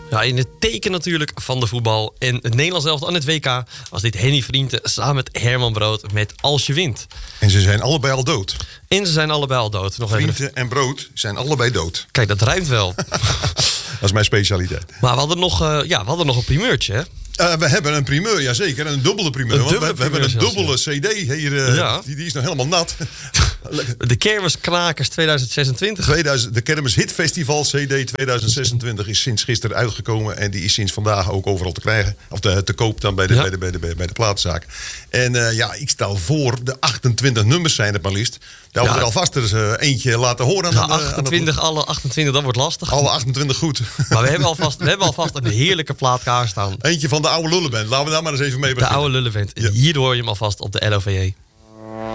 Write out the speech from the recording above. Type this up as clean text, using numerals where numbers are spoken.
Ja, in het teken natuurlijk van de voetbal en het Nederlands elftal aan het WK was dit Henny Vrienden samen met Herman Brood met Als je wint. En ze zijn allebei al dood. En ze zijn allebei al dood. Nog even. Vrienden en Brood zijn allebei dood. Kijk, dat ruimt wel. Dat is mijn specialiteit. Maar we hadden nog een primeurtje, hè? We hebben een primeur, jazeker. Een dubbele primeur. Een dubbele we hebben een primeur dubbele CD hier. Ja. Die is nog helemaal nat. De Kermisknakers 2026. De Kermis Hitfestival CD 2026 is sinds gisteren uitgekomen. En die is sinds vandaag ook overal te krijgen. Of te koop dan bij de platenzaak. En ik stel voor, de 28 nummers zijn het maar liefst. Dat we er alvast eens eentje laten horen. Alle 28, dat wordt lastig. Alle 28 goed. Maar we hebben alvast een heerlijke plaat klaarstaan. Eentje van de oude Lullenband. Laten we daar maar eens even mee beginnen. De oude Lullenband. Ja. Hier hoor je hem alvast op de LOVJ.